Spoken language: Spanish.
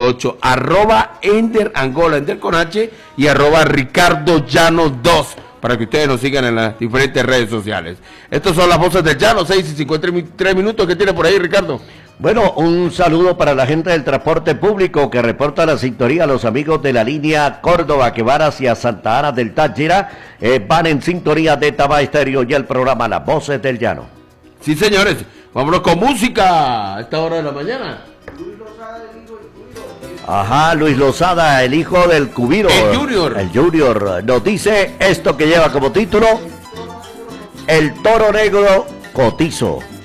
8, @Ender Angola, Ender con H, y @Ricardo Llano 2, para que ustedes nos sigan en las diferentes redes sociales. Estas son las voces del Llano, 6:53 minutos. ¿Qué tiene por ahí, Ricardo? Bueno, un saludo para la gente del transporte público que reporta la sintonía, los amigos de la línea Córdoba que van hacia Santa Ana del Táchira, van en sintonía de Taba Estéreo y el programa Las Voces del Llano. Sí, señores, vámonos con música a esta hora de la mañana. Ajá, Luis Lozada, el hijo del Cubiro. El Junior. El Junior nos dice esto que lleva como título: El Toro Negro Cotizo.